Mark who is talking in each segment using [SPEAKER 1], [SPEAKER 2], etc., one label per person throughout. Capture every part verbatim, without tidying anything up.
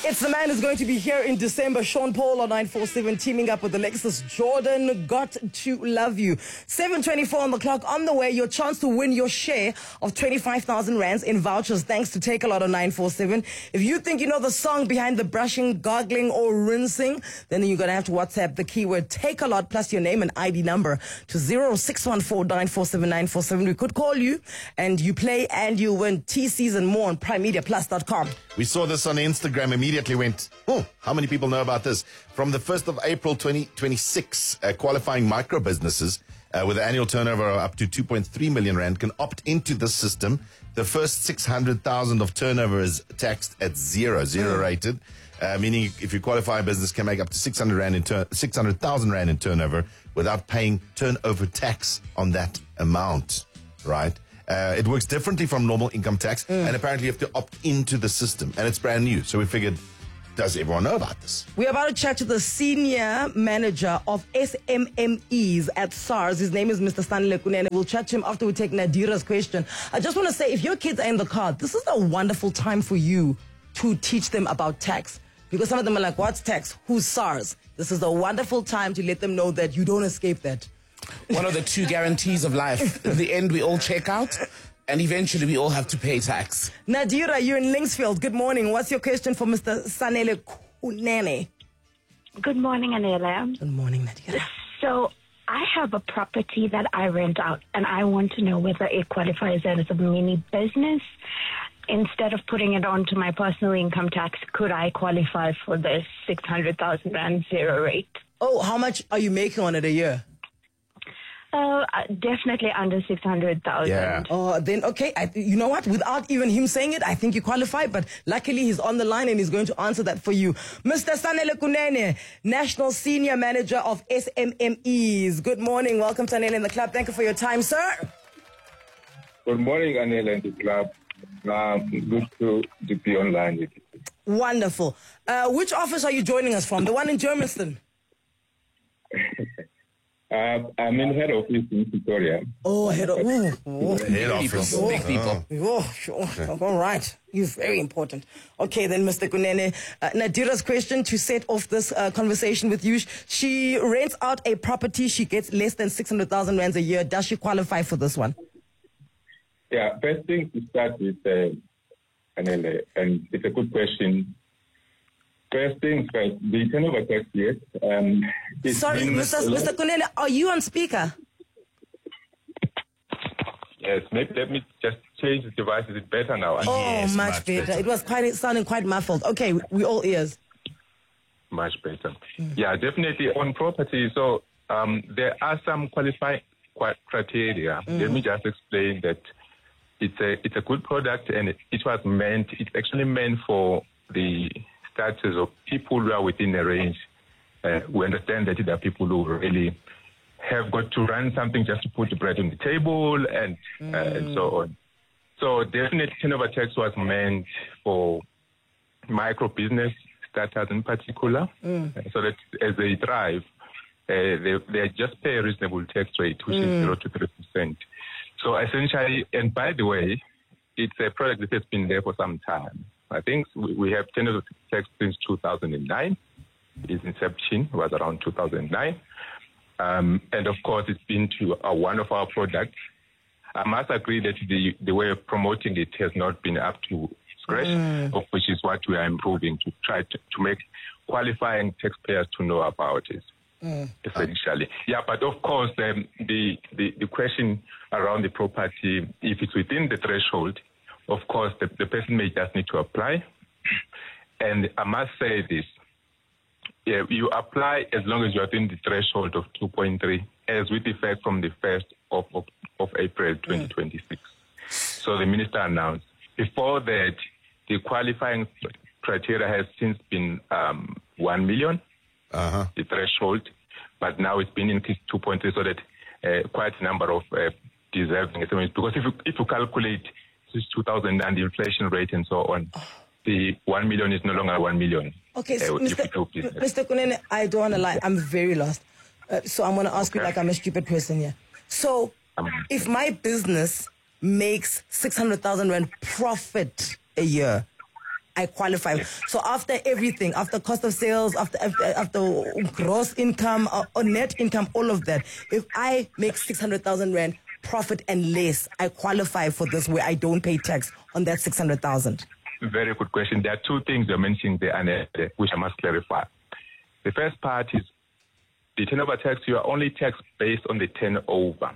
[SPEAKER 1] It's the man who's going to be here in December. Sean Paul on nine four seven, teaming up with Alexis Jordan. Got to love you. seven twenty-four on the clock. On the way, your chance to win your share of twenty-five thousand rands in vouchers thanks to Take A Lot on nine four seven. If you think you know the song behind the brushing, gargling, or rinsing, then you're going to have to WhatsApp the keyword Take A Lot plus your name and I D number to zero six one four nine four seven nine four seven. We could call you and you play and you win T Cs and more on prime media plus dot com.
[SPEAKER 2] We saw this on Instagram, immediately went, oh, how many people know about this? From the first of April twenty twenty-six, uh, qualifying micro businesses uh, with an annual turnover of up to two point three million rand can opt into this system. The first six hundred thousand of turnover is taxed at zero, zero rated, uh, meaning if you qualify a business can make up to six hundred rand in tur- six hundred thousand rand in turnover without paying turnover tax on that amount, right? Uh, it works differently from normal income tax, mm. and apparently you have to opt into the system, and it's brand new. So we figured, does everyone know about this?
[SPEAKER 1] We're about to chat to the senior manager of S M M Es at SARS. His name is Mister Sanele Kunene. We'll chat to him after we take Nadira's question. I just want to say, if your kids are in the car, this is a wonderful time for you to teach them about tax. Because some of them are like, what's tax? Who's SARS? This is a wonderful time to let them know that you don't escape that.
[SPEAKER 3] One of the two guarantees of life. In the end, we all check out, and eventually we all have to pay tax.
[SPEAKER 1] Nadira, you're in Linksfield. Good morning. What's your question for Mister Sanele Kunene?
[SPEAKER 4] Good morning, Anela.
[SPEAKER 1] Good morning, Nadira.
[SPEAKER 4] So I have a property that I rent out, and I want to know whether it qualifies as a mini business. Instead of putting it onto my personal income tax, could I qualify for this six hundred thousand rand zero rate?
[SPEAKER 1] Oh, how much are you making on it a year?
[SPEAKER 4] Uh, definitely under six hundred thousand.
[SPEAKER 2] Yeah.
[SPEAKER 1] Oh, then, okay. I, you know what? Without even him saying it, I think you qualify. But luckily, he's on the line and he's going to answer that for you. Mister Sanele Kunene, National Senior Manager of S M M Es. Good morning. Welcome to Anela in the Club. Thank you for your time, sir.
[SPEAKER 5] Good morning, Anela in the Club. Um, good to, to be online with you.
[SPEAKER 1] Wonderful. Uh, which office are you joining us from? The one in Germiston?
[SPEAKER 5] Uh, I'm in head office in Victoria.
[SPEAKER 1] Oh, head office. Oh,
[SPEAKER 2] Head office.
[SPEAKER 3] People, big people.
[SPEAKER 1] Oh, sure. All right. You're very important. Okay, then, Mister Kunene. Uh, Nadira's question to set off this uh, conversation with you. She rents out a property. She gets less than six hundred thousand rands a year. Does she qualify for this one?
[SPEAKER 5] Yeah, first thing to start with, uh, Anela, and it's a good question. First things first, the turnover tax, yes. Um,
[SPEAKER 1] Sorry, Mister Mister Kunene, are you on speaker?
[SPEAKER 5] Yes, maybe let me just change the device. Is it better now?
[SPEAKER 1] Oh,
[SPEAKER 2] Yes,
[SPEAKER 1] much,
[SPEAKER 2] much
[SPEAKER 1] better.
[SPEAKER 2] better.
[SPEAKER 1] It was quite sounding quite muffled. Okay, we, we all ears.
[SPEAKER 5] Much better. Mm. Yeah, definitely on property. So um, there are some qualifying criteria. Mm. Let me just explain that it's a it's a good product, and it, it was meant. It's actually meant for the status of people who are within a range. Uh, we understand that there are people who really have got to run something just to put the bread on the table and, mm. uh, and so on. So definitely turnover tax was meant for micro business starters in particular, mm. uh, so that as they thrive, uh, they, they just pay a reasonable tax rate, which mm. is zero to three percent. So essentially, and by the way, it's a product that has been there for some time. I think we have turnover tax since two thousand nine. Its inception was around two thousand nine. Um, and of course, it's been to uh, one of our products. I must agree that the, the way of promoting it has not been up to scratch, mm. of which is what we are improving to try to, to make qualifying taxpayers to know about it, mm. essentially. Yeah, but of course, um, the, the, the question around the property, if it's within the threshold, of course, the, the person may just need to apply. And I must say this, yeah, you apply as long as you're within the threshold of two point three, as with effect from the first of, of, of April twenty twenty-six. Mm. So the minister announced. Before that, the qualifying criteria has since been um, one million, uh-huh. the threshold, but now it's been increased to two point three, so that uh, quite a number of uh, deserving, because if you, if you calculate since two thousand and the inflation rate and so on, the one million is no longer one million.
[SPEAKER 1] Okay, so
[SPEAKER 5] uh,
[SPEAKER 1] Mister Mister Kunene, I don't want to lie. I'm very lost. Uh, so I'm going to ask okay. you like I'm a stupid person here. So um, if my business makes six hundred thousand rand profit a year, I qualify. So after everything, after cost of sales, after after, after gross income or, or net income, all of that, if I make six hundred thousand rand profit and less, I qualify for this where I don't pay tax on that six hundred thousand.
[SPEAKER 5] Very good question. There are two things you're mentioning there, and which I must clarify. The first part is the turnover tax. You are only taxed based on the turnover.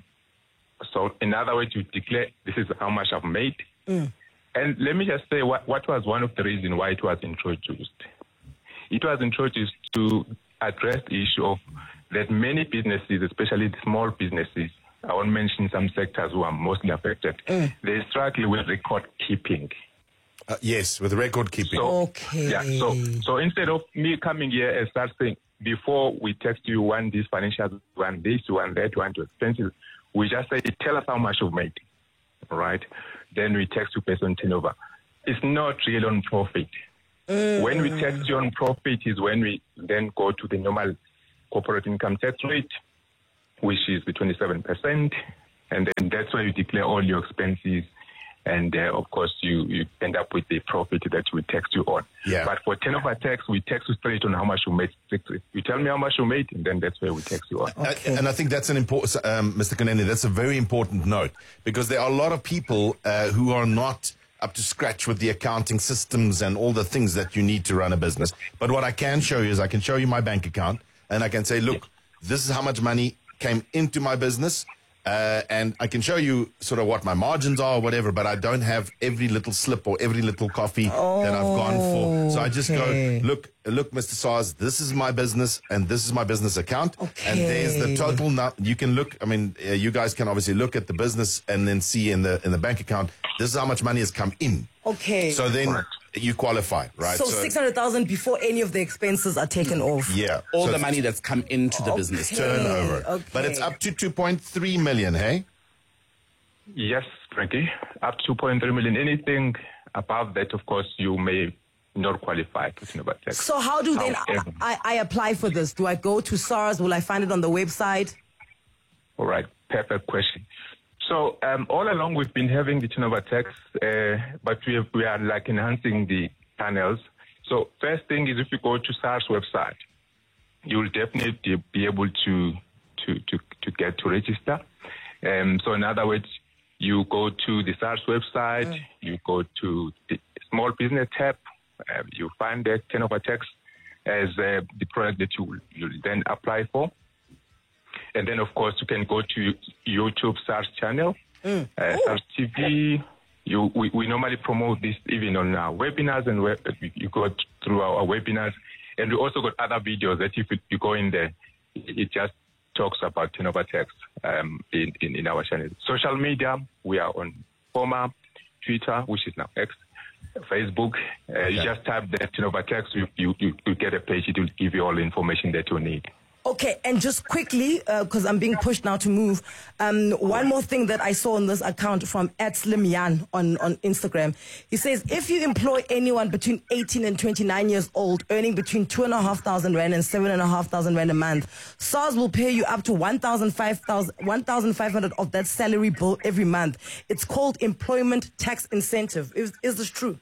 [SPEAKER 5] So in other words, you declare this is how much I've made. Mm. And let me just say what, what was one of the reasons why it was introduced. It was introduced to address the issue of that many businesses, especially the small businesses, I won't mention some sectors who are mostly affected, mm. they struggle with record keeping.
[SPEAKER 2] Uh, yes, with record keeping.
[SPEAKER 5] So,
[SPEAKER 1] okay.
[SPEAKER 5] Yeah, so, so instead of me coming here and start saying, before we text you one, this financial, one, this, one, that, one, two expenses, we just say, tell us how much you've made, all right? Then we text you based on turnover. It's not real on profit. Mm. When we text you on profit is when we then go to the normal corporate income tax rate, which is the twenty-seven percent, and then that's where you declare all your expenses, and uh, of course you, you end up with the profit that we text you on.
[SPEAKER 2] Yeah.
[SPEAKER 5] But for turnover tax, we text you straight on how much you made. You tell me how much you made, and then that's where we text you on.
[SPEAKER 2] Okay. And I think that's an important, um, Mister Kunene, that's a very important note, because there are a lot of people uh, who are not up to scratch with the accounting systems and all the things that you need to run a business. But what I can show you is I can show you my bank account, and I can say, look, this is how much money came into my business. Uh, and I can show you sort of what my margins are or whatever, but I don't have every little slip or every little coffee oh, that I've gone for. So I just okay. go, look, look, Mister SARS, this is my business and this is my business account.
[SPEAKER 1] Okay.
[SPEAKER 2] And there's the total. Now you can look, I mean, uh, you guys can obviously look at the business and then see in the in the bank account, this is how much money has come in.
[SPEAKER 1] Okay.
[SPEAKER 2] So then
[SPEAKER 5] right.
[SPEAKER 2] you qualify, right?
[SPEAKER 1] So, so six hundred thousand before any of the expenses are taken off.
[SPEAKER 2] Yeah.
[SPEAKER 3] All
[SPEAKER 2] so
[SPEAKER 3] the money that's come into the
[SPEAKER 1] okay.
[SPEAKER 3] business.
[SPEAKER 2] Turnover.
[SPEAKER 1] Okay.
[SPEAKER 2] But it's up to two point three million, hey?
[SPEAKER 5] Yes, Frankie, up to two point three million. Anything above that, of course, you may not qualify for turnover tax.
[SPEAKER 1] So how do then I, I, I apply for this? Do I go to SARS? Will I find it on the website?
[SPEAKER 5] All right, perfect question. So um, all along we've been having the turnover tax, uh, but we, have, we are like enhancing the panels. So first thing is if you go to SARS website, you'll definitely be able to to to, to get to register. Um, so in other words, you go to the SARS website, mm. you go to the small business tab, uh, you find the turnover tax as uh, the product that you you then apply for. And then, of course, you can go to YouTube SARS channel, mm. uh, SARS T V. You, we, we normally promote this even on our webinars, and web, you go through our, our webinars. And we also got other videos that if you go in there, it just talks about turnover tax um, in, in, in our channel. Social media, we are on former Twitter, which is now X, Facebook. Uh, okay. You just type the turnover tax, you, you, you, you get a page, it will give you all the information that you need.
[SPEAKER 1] Okay, and just quickly, because uh, I'm being pushed now to move, um, one more thing that I saw on this account from at Slim Yan on, on Instagram. He says, if you employ anyone between eighteen and twenty-nine years old, earning between two and a half thousand rand and seven and a half thousand rand a month, SARS will pay you up to one thousand five hundred of that salary bill every month. It's called employment tax incentive. Is, is this true?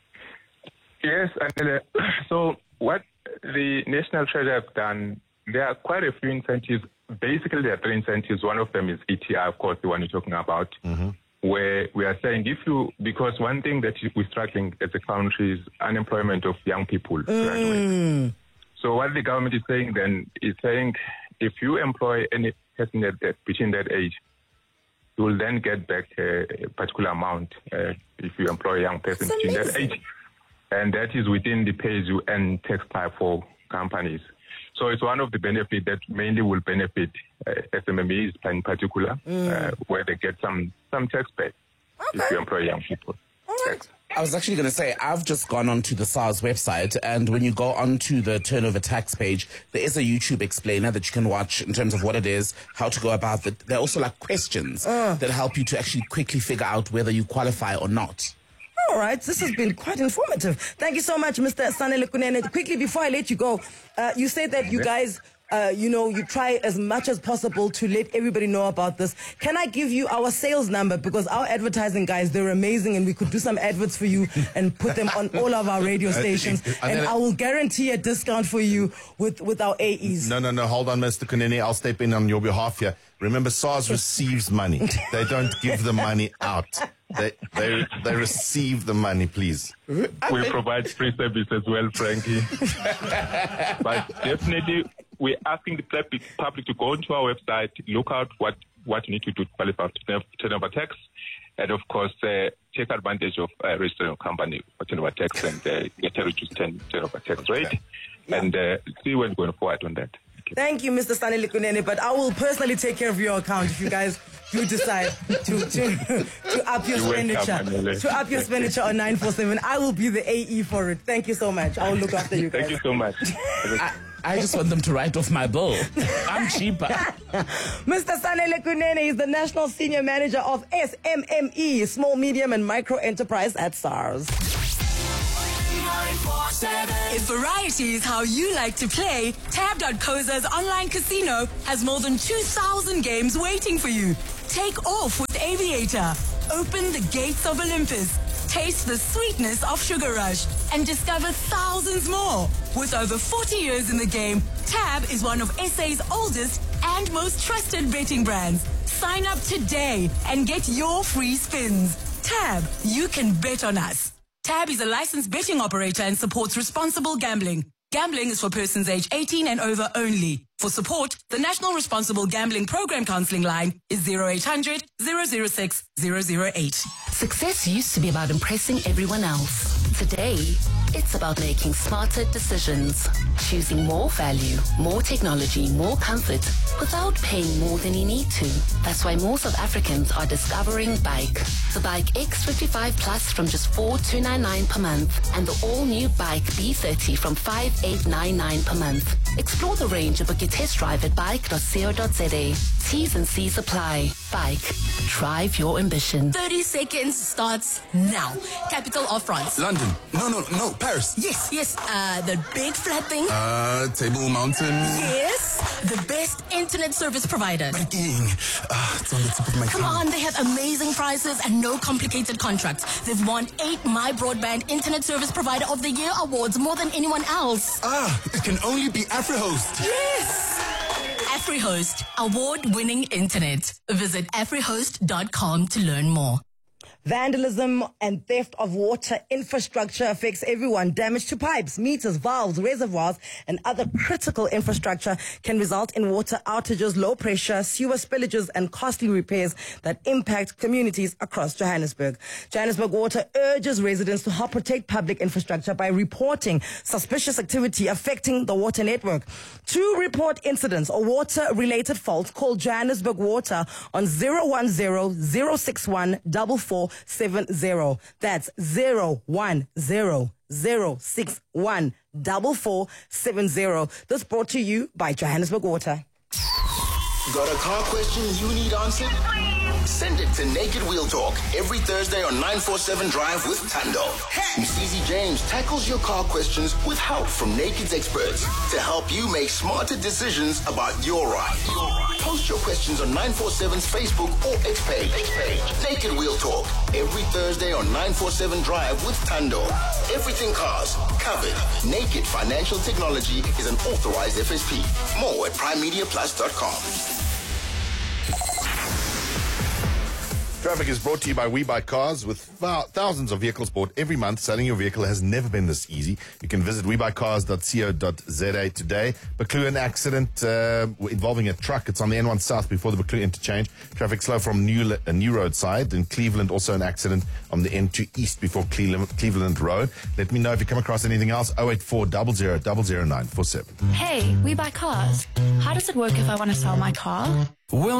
[SPEAKER 5] Yes, and uh, so what the National Treasury have done, there are quite a few incentives. Basically, there are three incentives. One of them is E T I, of course, the one you're talking about, mm-hmm. where we are saying if you, because one thing that we're struggling as a country is unemployment of young people. Mm. So what the government is saying then is saying if you employ any person that, that between that age, you will then get back a, a particular amount uh, if you employ a young person
[SPEAKER 1] That's
[SPEAKER 5] between
[SPEAKER 1] amazing.
[SPEAKER 5] that age. And that is within the pay-as-you-earn tax type for companies. So it's one of the benefits that mainly will benefit uh, S M E Es in particular, mm. uh, where they get some, some tax pay okay. if you employ young people.
[SPEAKER 1] Right.
[SPEAKER 3] I was actually going to say, I've just gone onto the SARS website, and when you go onto the turnover tax page, there is a YouTube explainer that you can watch in terms of what it is, how to go about it. There are also like questions uh. that help you to actually quickly figure out whether you qualify or not.
[SPEAKER 1] All right, this has been quite informative. Thank you so much, Mister Sanele Kunene. Quickly, before I let you go, uh, you said that you guys uh, you know, you try as much as possible to let everybody know about this. Can I give you our sales number? Because our advertising guys, they're amazing, and we could do some adverts for you and put them on all of our radio stations. And I will guarantee a discount for you with, with our A Es.
[SPEAKER 2] No, no, no. Hold on, Mister Kunene. I'll step in on your behalf here. Remember, SARS receives money. They don't give the money out. They they they receive the money, please.
[SPEAKER 5] We provide free service as well, Frankie. But definitely, we're asking the public, public to go onto our website, look out what, what you need to do to qualify for turnover tax, and of course, uh, take advantage of uh, registering a company for turnover tax and uh, get a reduced turnover tax rate, yeah. and uh, see what's going forward on that.
[SPEAKER 1] Thank you, Mister Stanley Kunene, but I will personally take care of your account if you guys do decide to to, to up your
[SPEAKER 5] You're
[SPEAKER 1] expenditure.
[SPEAKER 5] welcome,
[SPEAKER 1] to up your expenditure on nine four seven. I will be the A E for it. Thank you so much. I will look after you guys.
[SPEAKER 5] Thank you so much.
[SPEAKER 3] I, I just want them to write off my bill. I'm cheaper.
[SPEAKER 1] Mister Stanley Kunene is the National Senior Manager of S M M E, Small, Medium and Micro Enterprise at SARS.
[SPEAKER 6] If variety is how you like to play, Tab dot co za's online casino has more than two thousand games waiting for you. Take off with Aviator. Open the gates of Olympus. Taste the sweetness of Sugar Rush and discover thousands more. With over forty years in the game, Tab is one of S A's oldest and most trusted betting brands. Sign up today and get your free spins. Tab, you can bet on us. Tab is a licensed betting operator and supports responsible gambling. Gambling is for persons aged eighteen and over only. For support, the National Responsible Gambling Program Counseling line is zero eight hundred, zero zero six, zero zero eight.
[SPEAKER 7] Success used to be about impressing everyone else. Today, it's about making smarter decisions. Choosing more value, more technology, more comfort, without paying more than you need to. That's why more South Africans are discovering Bike. The Bike X fifty-five Plus from just four thousand two hundred ninety-nine per month, and the all-new Bike B thirty from five thousand eight hundred ninety-nine per month. Explore the range and book your test drive at bike dot co dot za. T's and C's apply. Bike. Drive your ambition.
[SPEAKER 6] thirty seconds starts now. Capital of France.
[SPEAKER 8] London. No, no, no. Paris.
[SPEAKER 6] Yes, yes. Uh, the big flat thing.
[SPEAKER 8] Uh, Table Mountain.
[SPEAKER 6] Yes. The best internet service provider.
[SPEAKER 8] Banking. Uh, it's on the tip of my
[SPEAKER 6] Come
[SPEAKER 8] tongue.
[SPEAKER 6] on, they have amazing prices and no complicated contracts. They've won eight My Broadband Internet Service Provider of the Year awards, more than anyone else.
[SPEAKER 8] Ah, it can only be AfriHost.
[SPEAKER 6] Yes! AfriHost, award-winning internet. Visit afrihost dot com to learn more.
[SPEAKER 1] Vandalism and theft of water infrastructure affects everyone. Damage to pipes, meters, valves, reservoirs, and other critical infrastructure can result in water outages, low pressure, sewer spillages, and costly repairs that impact communities across Johannesburg. Johannesburg Water urges residents to help protect public infrastructure by reporting suspicious activity affecting the water network. To report incidents or water-related faults, call Johannesburg Water on zero one zero, zero six one, four four seven zero. That's zero one zero, zero six one, four four seven zero. This brought to you by Johannesburg Water.
[SPEAKER 9] Got a car question you need answered? Send it to Naked Wheel Talk every Thursday on nine four seven Drive with Tando. Msizi James tackles your car questions with help from Naked's experts to help you make smarter decisions about your ride. Post your questions on nine four seven's Facebook or X page. Naked Wheel Talk every Thursday on nine four seven Drive with Tando. Everything cars covered. Naked Financial Technology is an authorized F S P. More at prime media plus dot com.
[SPEAKER 2] Traffic is brought to you by We Buy Cars. With thousands of vehicles bought every month, selling your vehicle has never been this easy. You can visit we buy cars dot co dot za today. Buccleuch accident uh, involving a truck. It's on the N one South before the Buccleuch interchange. Traffic slow from New, uh, New Road side. In Cleveland, also an accident on the N two East before Cleveland, Cleveland Road. Let me know if you come across anything else. oh eight four, zero zero, zero zero nine four seven.
[SPEAKER 10] Hey, We Buy Cars. How does it work if I want to sell my car?
[SPEAKER 11] Well,